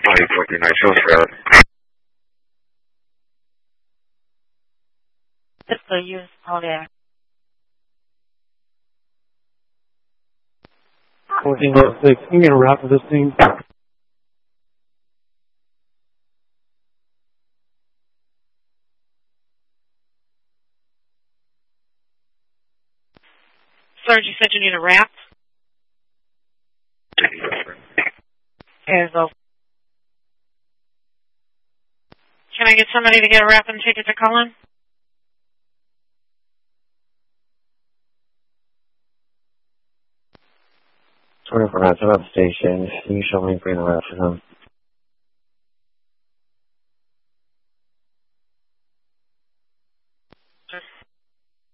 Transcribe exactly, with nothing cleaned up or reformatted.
five forty-nine, show sir. That's the use all there. fourteen oh six, can you get a wrap of this thing? Sir, you said you need a wrap? Okay, so can I get somebody to get a wrap and take it to Cullen? twenty-four nine, I'm at the station. Can you show me bring a wrap for them?